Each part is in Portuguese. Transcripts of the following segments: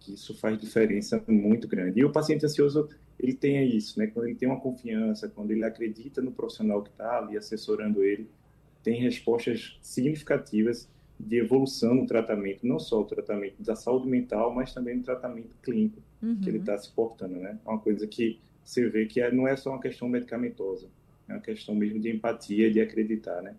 que isso faz diferença muito grande. E o paciente ansioso, ele tem isso, né? Quando ele tem uma confiança, quando ele acredita no profissional que está ali assessorando ele, tem respostas significativas de evolução no tratamento, não só o tratamento da saúde mental, mas também no tratamento clínico que ele Uhum. está se portando, né? É uma coisa que você vê que não é só uma questão medicamentosa, é uma questão mesmo de empatia, de acreditar, né?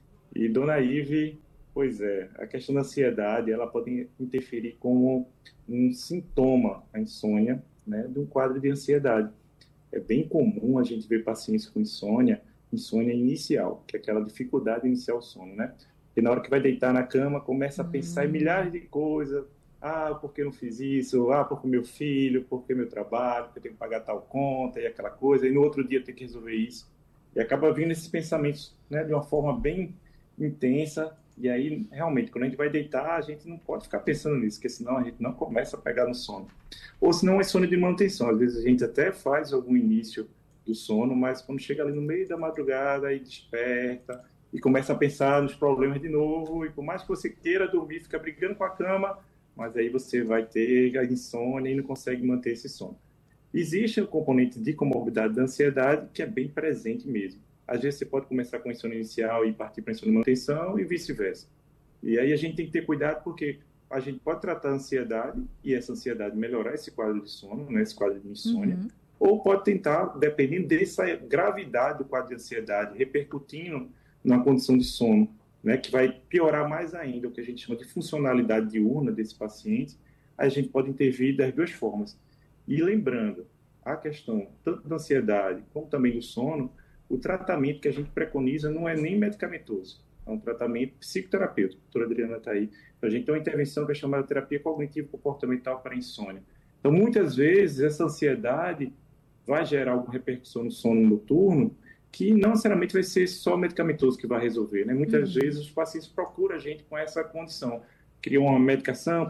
E Dona Ive, pois é, a questão da ansiedade, ela pode interferir como um sintoma, a insônia, né, de um quadro de ansiedade. É bem comum a gente ver pacientes com insônia, insônia inicial, que é aquela dificuldade de iniciar o sono, né? E na hora que vai deitar na cama, começa a pensar em milhares de coisas. Ah, por que eu não fiz isso? Ah, porque meu filho, porque meu trabalho, porque eu tenho que pagar tal conta e aquela coisa. E no outro dia eu tenho que resolver isso. E acaba vindo esses pensamentos, né, de uma forma bem intensa. E aí, realmente, quando a gente vai deitar, a gente não pode ficar pensando nisso, porque senão a gente não começa a pegar no sono. Ou se não é sono de manutenção. Às vezes a gente até faz algum início do sono, mas quando chega ali no meio da madrugada, aí desperta e começa a pensar nos problemas de novo. E por mais que você queira dormir, fica brigando com a cama, mas aí você vai ter a insônia e não consegue manter esse sono. Existe o componente de comorbidade da ansiedade, que é bem presente mesmo. Às vezes você pode começar com a insônia inicial e partir para a insônia de manutenção e vice-versa. E aí a gente tem que ter cuidado porque a gente pode tratar a ansiedade e essa ansiedade melhorar esse quadro de sono, né, esse quadro de insônia, Uhum. ou pode tentar, dependendo dessa gravidade do quadro de ansiedade, repercutindo na condição de sono, né, que vai piorar mais ainda o que a gente chama de funcionalidade diurna desse paciente, a gente pode intervir das duas formas. E lembrando, a questão tanto da ansiedade como também do sono, o tratamento que a gente preconiza não é nem medicamentoso, é um tratamento psicoterapêutico. A doutora Adriana está aí. A gente tem uma intervenção que é chamada terapia cognitivo-comportamental para insônia. Então, muitas vezes, essa ansiedade vai gerar alguma repercussão no sono noturno que não necessariamente vai ser só medicamentoso que vai resolver, né? Muitas Uhum. vezes os pacientes procuram a gente com essa condição. Criam uma medicação